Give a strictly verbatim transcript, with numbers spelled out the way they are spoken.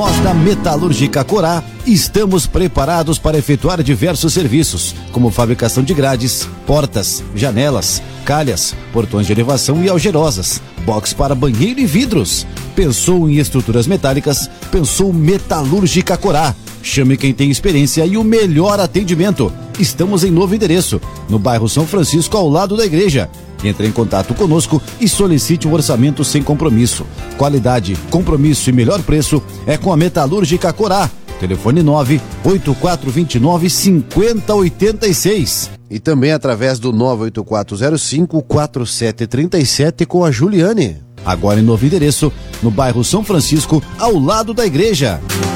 Nós da Metalúrgica Corá estamos preparados para efetuar diversos serviços, como fabricação de grades, portas, janelas, calhas, portões de elevação e algerosas, box para banheiro e vidros. Pensou em estruturas metálicas? Pensou Metalúrgica Corá. Chame quem tem experiência e o melhor atendimento. Estamos em novo endereço, no bairro São Francisco, ao lado da igreja. Entre em contato conosco e solicite um orçamento sem compromisso. Qualidade, compromisso e melhor preço é com a Metalúrgica Corá. Telefone nove oito quatro dois nove cinco zero oito seis. E também através do nove oito quatro zero cinco quatro sete três sete com a Juliane. Agora em novo endereço, no bairro São Francisco, ao lado da igreja.